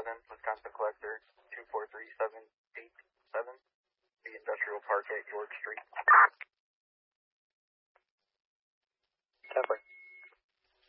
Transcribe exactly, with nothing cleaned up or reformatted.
seven, Wisconsin Collector, two four three seven eight seven, the Industrial Park at York Street.